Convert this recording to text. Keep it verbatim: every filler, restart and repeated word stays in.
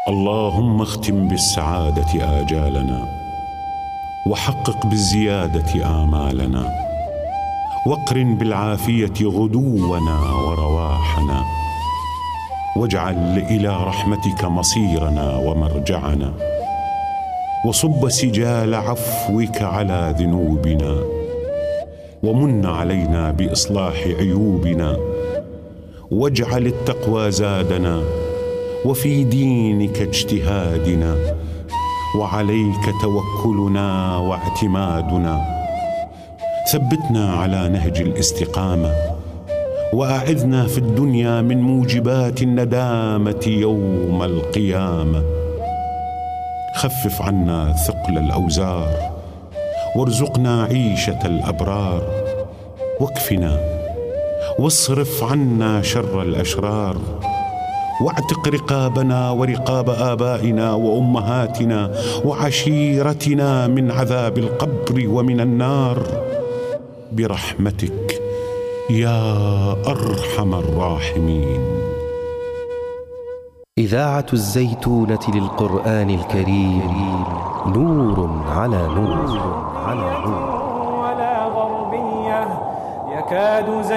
اللهم اختم بالسعادة آجالنا، وحقق بالزيادة آمالنا، واقرن بالعافية غدونا ورواحنا، واجعل إلى رحمتك مصيرنا ومرجعنا، وصب سجال عفوك على ذنوبنا، ومن علينا بإصلاح عيوبنا، واجعل التقوى زادنا، وفي دينك اجتهادنا، وعليك توكلنا واعتمادنا. ثبتنا على نهج الاستقامة، وأعذنا في الدنيا من موجبات الندامة يوم القيامة. خفف عنا ثقل الأوزار، وارزقنا عيشة الأبرار، واكفنا واصرف عنا شر الأشرار، واعتق رقابنا ورقاب آبائنا وأمهاتنا وعشيرتنا من عذاب القبر ومن النار برحمتك يا أرحم الراحمين. إذاعة الزيتونة للقرآن الكريم، نور على نور على نور. ولا غربية يكاد